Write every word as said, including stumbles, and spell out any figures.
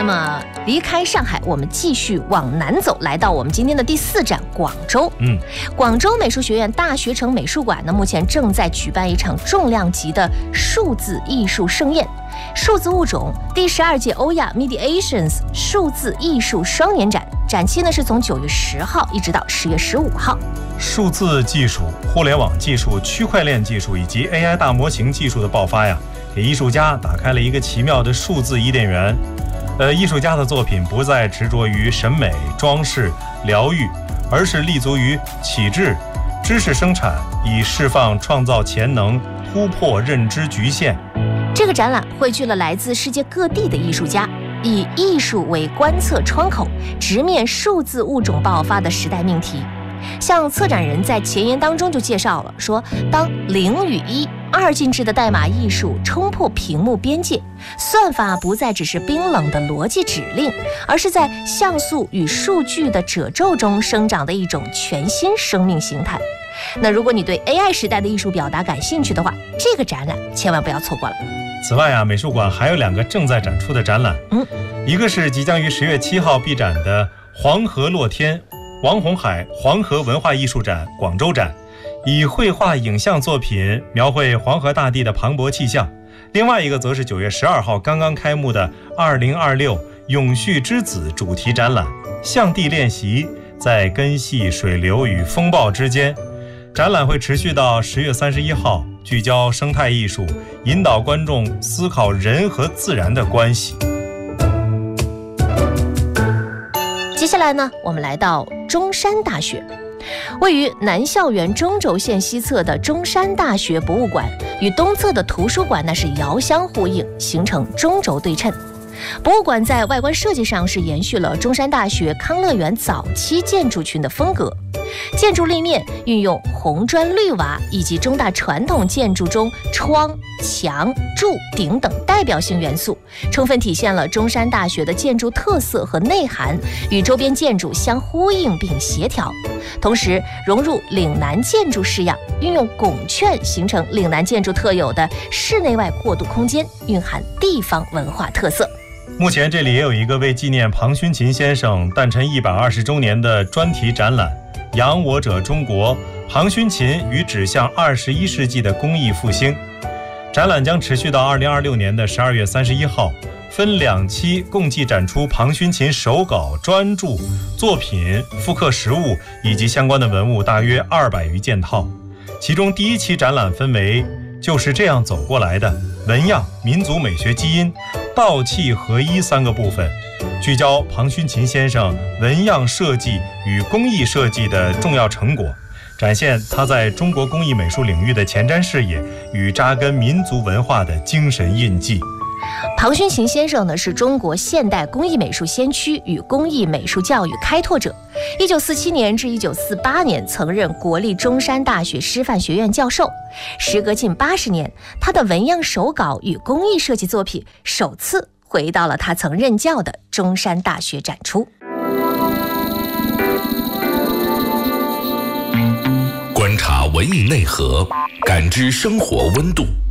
么离开上海，我们继续往南走，来到我们今天的第四站广州。 嗯， 广州美术学院大学城美术馆呢，目前正在举办一场重量级的数字艺术盛宴。数字物种第十二届欧亚 Mediations 数字艺术双年展，展期呢是从九月十号一直到十月十五号。 数字技术、互联网技术、区块链技术以及 A I 大模型技术的爆发呀，给艺术家打开了一个奇妙的数字伊甸园。呃，艺术家的作品不再执着于审美、装饰、疗愈，而是立足于启智、知识生产，以释放创造潜能，突破认知局限。 这个展览汇聚了来自世界各地的艺术家，以艺术为观测窗口，直面数字物种爆发的时代命题。像策展人在前言当中就介绍了，说当零与一二进制的代码艺术冲破屏幕边界，算法不再只是冰冷的逻辑指令，而是在像素与数据的褶皱中生长的一种全新生命形态。那如果你对 A I 时代的艺术表达感兴趣的话，这个展览千万不要错过了。 此外啊，美术馆还有两个正在展出的展览， 嗯， 一个是即将于十月七号闭展的黄河落天王洪海黄河文化艺术展广州展，以绘画影像作品描绘黄河大地的磅礴气象。另外一个则是九月十二号刚刚开幕的二零二六永续之子主题展览象地练习，在根系、水流与风暴之间。展览会持续到十月三十一号，聚焦生态艺术，引导观众思考人和自然的关系。 接下来呢，我们来到中山大学。位于南校园中轴线西侧的中山大学博物馆与东侧的图书馆那是遥相呼应，形成中轴对称。博物馆在外观设计上是延续了中山大学康乐园早期建筑群的风格，建筑立面运用红砖绿瓦以及中大传统建筑中窗、墙、柱、顶等代表性元素，充分体现了中山大学的建筑特色和内涵，与周边建筑相呼应并协调，同时融入岭南建筑式样，运用拱券形成岭南建筑特有的室内外过渡空间，蕴含地方文化特色。 目前这里也有一个为纪念庞勋琴先生诞辰一百二十周年的专题展览，扬我者中国，庞勋琴与指向二十一世纪的工艺复兴。展览将持续到二零二六年的十二月三十一号，分两期共计展出庞勋琴手稿、专著作品、复刻实物以及相关的文物大约二百余件套。其中第一期展览分为就是这样走过来的、纹样、民族美学基因、道气合一三个部分，聚焦庞勋琴先生纹样设计与工艺设计的重要成果，展现他在中国工艺美术领域的前瞻视野与扎根民族文化的精神印记。 庞勋琴先生呢，是中国现代工艺美术先驱与工艺美术教育开拓者。一九四七年至一九四八年曾任国立中山大学师范学院教授。时隔近八十年，他的纹样手稿与工艺设计作品首次回到了他曾任教的中山大学展出。 观察文艺内核，感知生活温度。